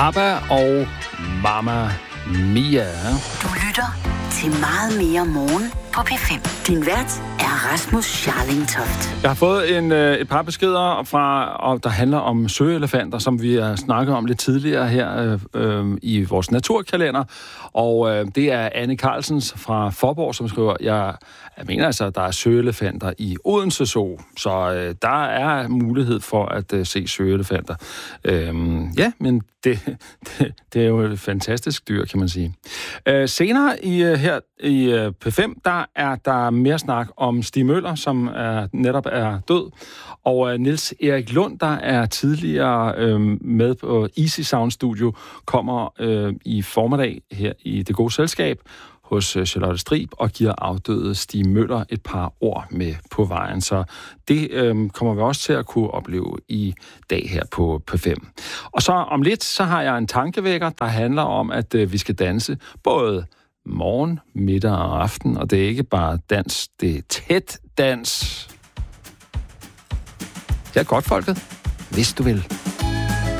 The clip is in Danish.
ABBA og Mamma Mia. Du lytter til Meget mere morgen på P5. Din vært er Rasmus Scharling Toft. Jeg har fået et par beskeder fra, der handler om søelefanter, som vi har snakket om lidt tidligere her i vores naturkalender. Og det er Anne Carlsens fra Forborg, som skriver, jeg mener altså, at der er søelefanter i Odense Zoo. Så der er mulighed for at se søelefanter. Ja, men det er jo et fantastisk dyr, kan man sige. Senere her i P5, der er der mere snak om Stig Møller, som netop er død, og Niels Erik Lund, der er tidligere med på Easy Sound Studio, kommer i formiddag her i Det Gode Selskab hos Charlotte Strib og giver afdøde Stig Møller et par ord med på vejen. Så det kommer vi også til at kunne opleve i dag her på P5. Og så om lidt, så har jeg en tankevækker, der handler om, at vi skal danse både morgen, middag og aften, og det er ikke bare dans, det er tæt dans. Ja, godt, folket. Hvis du vil.